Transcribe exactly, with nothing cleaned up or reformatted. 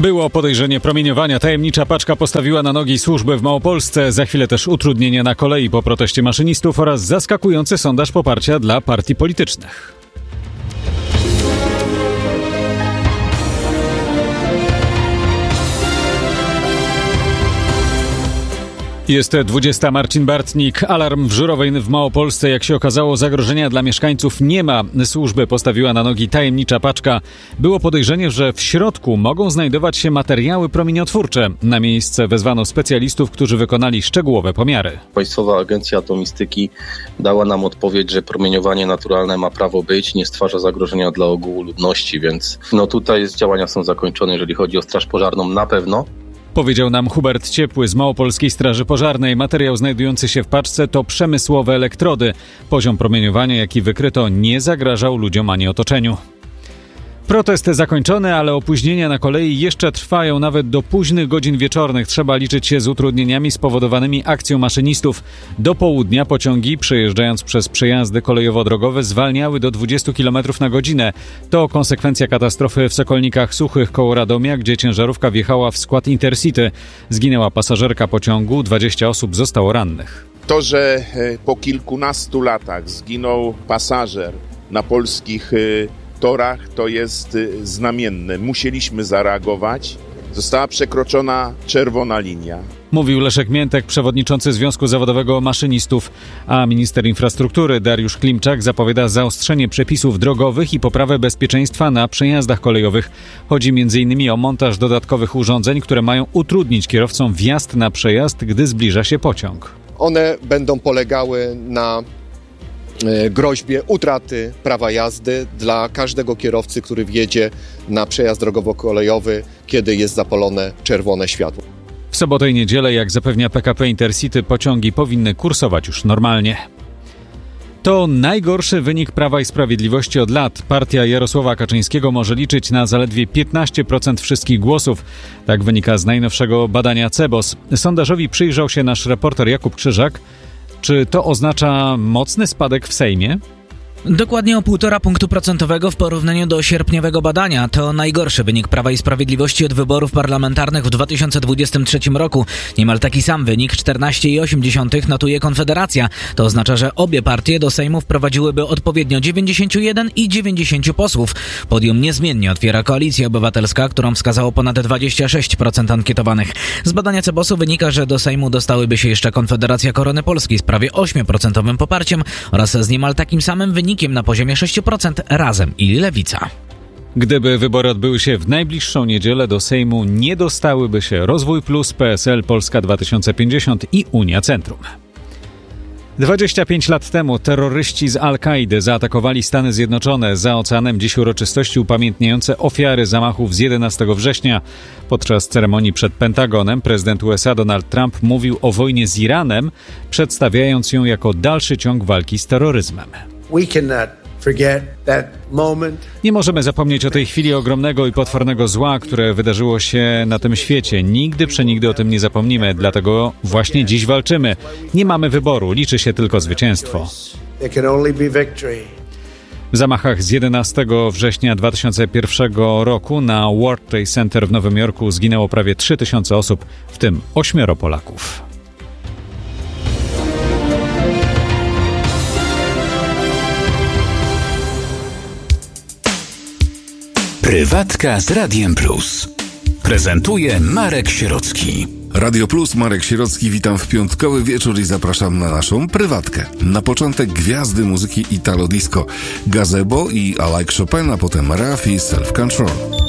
Było podejrzenie promieniowania. Tajemnicza paczka postawiła na nogi służby w Małopolsce. Za chwilę też utrudnienia na kolei po proteście maszynistów oraz zaskakujący sondaż poparcia dla partii politycznych. Jest dwudziesta. Marcin Bartnik. Alarm w Żurowej w Małopolsce. Jak się okazało, zagrożenia dla mieszkańców nie ma. Służby postawiła na nogi tajemnicza paczka. Było podejrzenie, że w środku mogą znajdować się materiały promieniotwórcze. Na miejsce wezwano specjalistów, którzy wykonali szczegółowe pomiary. Państwowa Agencja Atomistyki dała nam odpowiedź, że promieniowanie naturalne ma prawo być, nie stwarza zagrożenia dla ogółu ludności, więc no tutaj działania są zakończone, jeżeli chodzi o straż pożarną na pewno. Powiedział nam Hubert Ciepły z Małopolskiej Straży Pożarnej. Materiał znajdujący się w paczce to przemysłowe elektrody. Poziom promieniowania, jaki wykryto, nie zagrażał ludziom ani otoczeniu. Protest zakończony, ale opóźnienia na kolei jeszcze trwają nawet do późnych godzin wieczornych. Trzeba liczyć się z utrudnieniami spowodowanymi akcją maszynistów. Do południa pociągi, przejeżdżając przez przejazdy kolejowo-drogowe, zwalniały do dwudziestu kilometrów na godzinę. To konsekwencja katastrofy w Sokolnikach Suchych koło Radomia, gdzie ciężarówka wjechała w skład Intercity. Zginęła pasażerka pociągu, dwadzieścia osób zostało rannych. To, że po kilkunastu latach zginął pasażer na polskich torach, to jest znamienne. Musieliśmy zareagować. Została przekroczona czerwona linia. Mówił Leszek Miętek, przewodniczący Związku Zawodowego Maszynistów, a minister infrastruktury Dariusz Klimczak zapowiada zaostrzenie przepisów drogowych i poprawę bezpieczeństwa na przejazdach kolejowych. Chodzi między innymi o montaż dodatkowych urządzeń, które mają utrudnić kierowcom wjazd na przejazd, gdy zbliża się pociąg. One będą polegały na groźbie utraty prawa jazdy dla każdego kierowcy, który wjedzie na przejazd drogowo-kolejowy, kiedy jest zapalone czerwone światło. W sobotę i niedzielę, jak zapewnia P K P Intercity, pociągi powinny kursować już normalnie. To najgorszy wynik Prawa i Sprawiedliwości od lat. Partia Jarosława Kaczyńskiego może liczyć na zaledwie piętnaście procent wszystkich głosów. Tak wynika z najnowszego badania C E B O S. Sondażowi przyjrzał się nasz reporter Jakub Krzyżak. Czy to oznacza mocny spadek w Sejmie? Dokładnie o półtora punktu procentowego w porównaniu do sierpniowego badania. To najgorszy wynik Prawa i Sprawiedliwości od wyborów parlamentarnych w dwa tysiące dwudziestym trzecim roku. Niemal taki sam wynik, czternaście przecinek osiem notuje Konfederacja. To oznacza, że obie partie do Sejmu wprowadziłyby odpowiednio dziewięćdziesiąt jeden i dziewięćdziesiąt posłów. Podium niezmiennie otwiera Koalicja Obywatelska, którą wskazało ponad dwadzieścia sześć procent ankietowanych. Z badania C E B O S-u wynika, że do Sejmu dostałyby się jeszcze Konfederacja Korony Polskiej z prawie osiem procent poparciem oraz z niemal takim samym wynikiem na poziomie sześć procent Razem i Lewica. Gdyby wybory odbyły się w najbliższą niedzielę, do Sejmu nie dostałyby się Rozwój Plus, P S L, Polska dwa tysiące pięćdziesiąt i Unia Centrum. dwadzieścia pięć lat temu terroryści z Al-Kaidy zaatakowali Stany Zjednoczone. Za oceanem dziś uroczystości upamiętniające ofiary zamachów z jedenastego września. Podczas ceremonii przed Pentagonem prezydent U S A Donald Trump mówił o wojnie z Iranem, przedstawiając ją jako dalszy ciąg walki z terroryzmem. We cannot forget that moment. Nie możemy zapomnieć o tej chwili ogromnego i potwornego zła, które wydarzyło się na tym świecie. Nigdy przenigdy o tym nie zapomnimy, dlatego właśnie dziś walczymy. Nie mamy wyboru, liczy się tylko zwycięstwo. There can only be victory. W zamachach z jedenastego września dwa tysiące pierwszego roku na World Trade Center w Nowym Jorku zginęło prawie trzy tysiące osób, w tym ośmioro Polaków. Prywatka z Radiem Plus. Prezentuje Marek Sierocki. Radio Plus, Marek Sierocki, witam w piątkowy wieczór i zapraszam na naszą prywatkę. Na początek gwiazdy muzyki Italo Disco, Gazebo i I Like Chopin, a potem Raf i Self Control.